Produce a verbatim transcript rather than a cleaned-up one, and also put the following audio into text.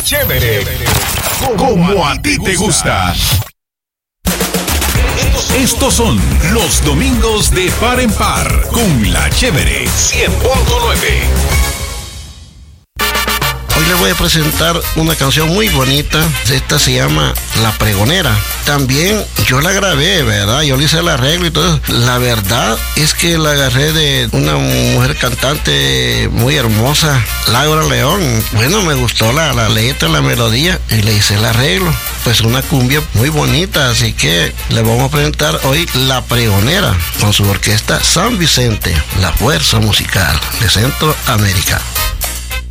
Chévere, como a ti te gusta. Estos son los domingos de par en par con La Chévere cien punto nueve. Hoy les voy a presentar una canción muy bonita. Esta se llama La Pregonera. También yo la grabé, ¿verdad? Yo le hice el arreglo y todo. La verdad es que la agarré de una mujer cantante muy hermosa, Laura León. Bueno, me gustó la, la letra, la melodía y le hice el arreglo. Pues una cumbia muy bonita, así que le vamos a presentar hoy La Pregonera con su orquesta San Vicente, la fuerza musical de Centroamérica.